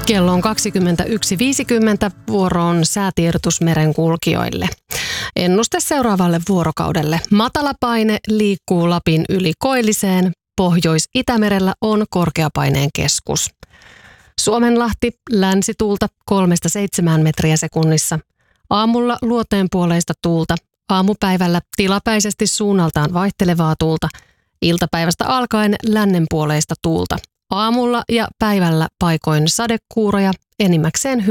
Kello on 21.50, vuoro on säätiedotus merenkulkijoille. Ennuste seuraavalle vuorokaudelle. Matala paine liikkuu Lapin yli Koilliseen. Pohjois-Itämerellä on korkeapaineen keskus. Suomenlahti länsituulta 3-7 metriä sekunnissa. Aamulla luoteenpuoleista tuulta. Aamupäivällä tilapäisesti suunnaltaan vaihtelevaa tuulta. Iltapäivästä alkaen lännenpuoleista tuulta. Aamulla ja päivällä paikoin sadekuuroja, enimmäkseen